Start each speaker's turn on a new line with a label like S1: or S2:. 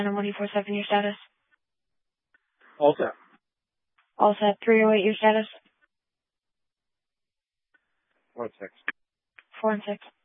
S1: And 147, your status?
S2: All set.
S1: All set. 308, your status?
S2: 4 and 6.
S1: 4 and 6.